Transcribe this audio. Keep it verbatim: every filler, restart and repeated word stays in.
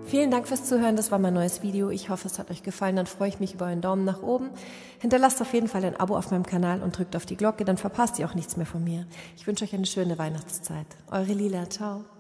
Vielen Dank fürs Zuhören, das war mein neues Video. Ich hoffe, es hat euch gefallen, dann freue ich mich über einen Daumen nach oben. Hinterlasst auf jeden Fall ein Abo auf meinem Kanal und drückt auf die Glocke, dann verpasst ihr auch nichts mehr von mir. Ich wünsche euch eine schöne Weihnachtszeit. Eure Lila, ciao.